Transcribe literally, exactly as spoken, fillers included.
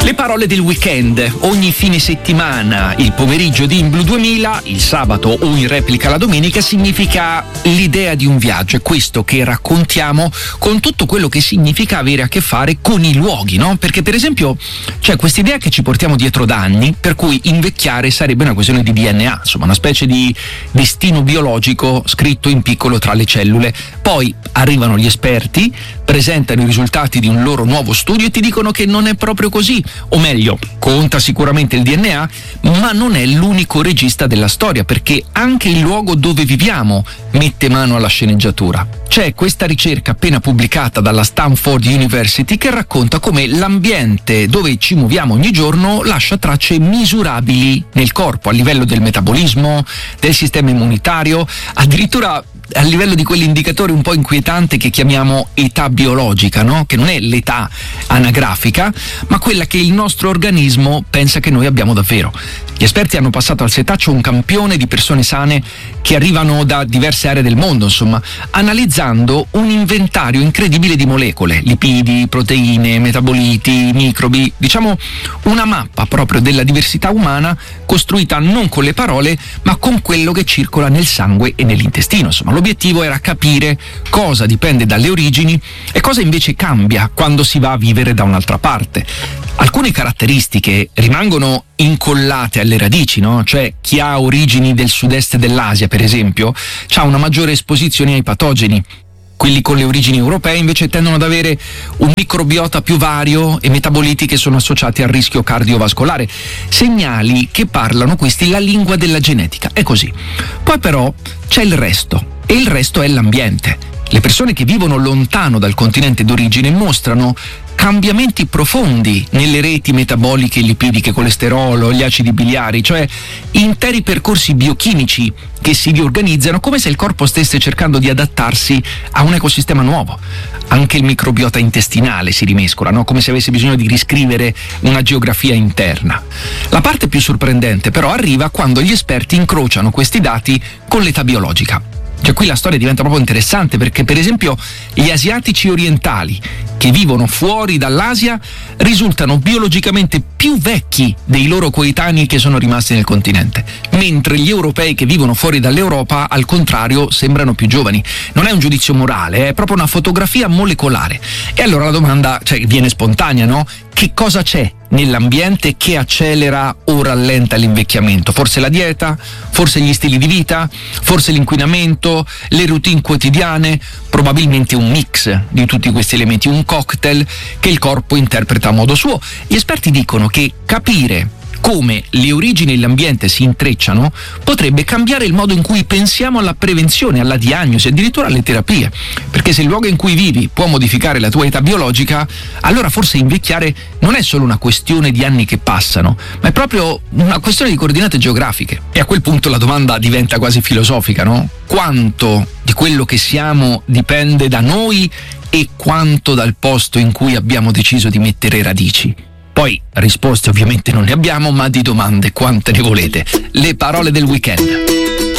Le parole del weekend. Ogni fine settimana, il pomeriggio di In Blu duemila, il sabato o in replica la domenica, significa l'idea di un viaggio. È questo che raccontiamo con tutto quello che significa avere a che fare con i luoghi, no? Perché per esempio c'è questa idea che ci portiamo dietro da anni, per cui invecchiare sarebbe una questione di D N A, insomma una specie di destino biologico scritto in piccolo tra le cellule. Poi arrivano gli esperti, presentano i risultati di un loro nuovo studio e ti dicono che non è proprio così, o meglio, conta sicuramente il D N A, ma non è l'unico regista della storia, perché anche il luogo dove viviamo mette mano alla sceneggiatura. C'è questa ricerca appena pubblicata dalla Stanford University che racconta come l'ambiente dove ci muoviamo ogni giorno lascia tracce misurabili nel corpo, a livello del metabolismo, del sistema immunitario, addirittura a livello di quell'indicatore un po' inquietante che chiamiamo età biologica, no? Che non è l'età anagrafica, ma quella che il nostro organismo pensa che noi abbiamo davvero. Gli esperti hanno passato al setaccio un campione di persone sane che arrivano da diverse aree del mondo, insomma, analizzando un inventario incredibile di molecole, lipidi, proteine, metaboliti, microbi, diciamo una mappa proprio della diversità umana costruita non con le parole, ma con quello che circola nel sangue e nell'intestino. Insomma, l'obiettivo era capire cosa dipende dalle origini e cosa invece cambia quando si va a vivere da un'altra parte. Alcune caratteristiche rimangono incollate alle radici, no? Cioè chi ha origini del sud-est dell'Asia, per esempio, ha una maggiore esposizione ai patogeni. Quelli con le origini europee invece tendono ad avere un microbiota più vario e metaboliti che sono associati al rischio cardiovascolare. Segnali che parlano questi la lingua della genetica. È così. Poi però c'è il resto, e il resto è l'ambiente. Le persone che vivono lontano dal continente d'origine mostrano cambiamenti profondi nelle reti metaboliche, lipidiche, colesterolo, gli acidi biliari, cioè interi percorsi biochimici che si riorganizzano come se il corpo stesse cercando di adattarsi a un ecosistema nuovo. Anche il microbiota intestinale si rimescola, no? Come se avesse bisogno di riscrivere una geografia interna. La parte più sorprendente però arriva quando gli esperti incrociano questi dati con l'età biologica. Cioè qui la storia diventa proprio interessante, perché per esempio gli asiatici orientali che vivono fuori dall'Asia risultano biologicamente più vecchi dei loro coetanei che sono rimasti nel continente, mentre gli europei che vivono fuori dall'Europa al contrario sembrano più giovani. Non è un giudizio morale, è proprio una fotografia molecolare. E allora la domanda, cioè, viene spontanea, no? Che cosa c'è nell'ambiente che accelera o rallenta l'invecchiamento? Forse la dieta? Forse gli stili di vita? Forse l'inquinamento? Le routine quotidiane? Probabilmente un mix di tutti questi elementi, un cocktail che il corpo interpreta a modo suo. Gli esperti dicono che capire come le origini e l'ambiente si intrecciano potrebbe cambiare il modo in cui pensiamo alla prevenzione, alla diagnosi, addirittura alle terapie. Perché se il luogo in cui vivi può modificare la tua età biologica, allora forse invecchiare non è solo una questione di anni che passano, ma è proprio una questione di coordinate geografiche. E a quel punto la domanda diventa quasi filosofica, no? Quanto di quello che siamo dipende da noi e quanto dal posto in cui abbiamo deciso di mettere radici? Poi risposte ovviamente non ne abbiamo, ma di domande quante ne volete. Le parole del weekend.